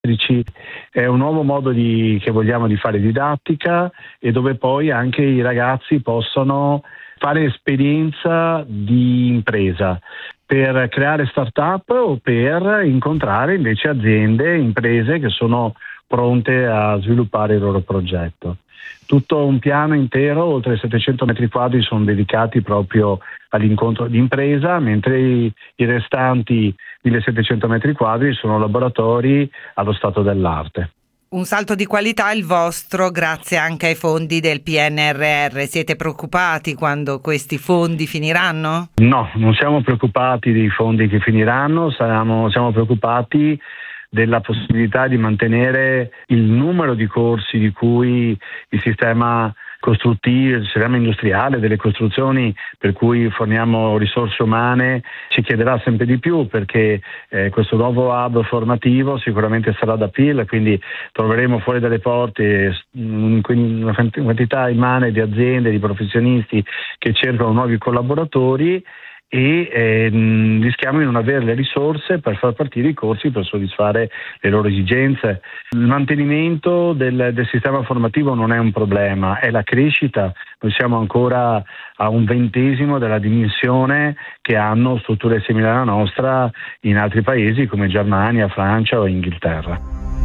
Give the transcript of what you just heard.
È un nuovo modo che vogliamo di fare didattica e dove poi anche i ragazzi possono fare esperienza di impresa per creare start-up o per incontrare invece aziende, imprese che sono pronte a sviluppare il loro progetto. Tutto un piano intero, oltre 700 metri quadri, sono dedicati proprio all'incontro di impresa, mentre i restanti 1700 metri quadri sono laboratori allo stato dell'arte. Un salto di qualità il vostro grazie anche ai fondi del PNRR. Siete preoccupati quando questi fondi finiranno? No, non siamo preoccupati dei fondi che finiranno, siamo preoccupati della possibilità di mantenere il numero di corsi di cui il sistema costruttivo, il sistema industriale delle costruzioni per cui forniamo risorse umane ci chiederà sempre di più, perché questo nuovo hub formativo sicuramente sarà d'appeal, quindi troveremo fuori dalle porte una quantità immane di aziende, di professionisti che cercano nuovi collaboratori e rischiamo di non avere le risorse per far partire i corsi per soddisfare le loro esigenze. Il mantenimento del sistema formativo non è un problema, è la crescita. Noi siamo ancora a 1/20 della dimensione che hanno strutture simili alla nostra in altri paesi come Germania, Francia o Inghilterra.